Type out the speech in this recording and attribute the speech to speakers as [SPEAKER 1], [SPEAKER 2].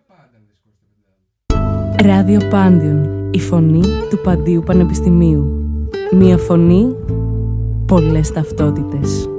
[SPEAKER 1] Ράδιο Πάντιον, η φωνή του Παντίου Πανεπιστημίου. Μία φωνή, πολλές ταυτότητες.